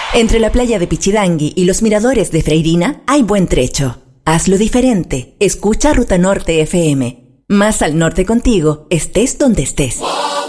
Entre la playa de Pichidangui y los miradores de Freirina hay buen trecho. Hazlo diferente. Escucha Ruta Norte FM. Más al norte contigo, estés donde estés.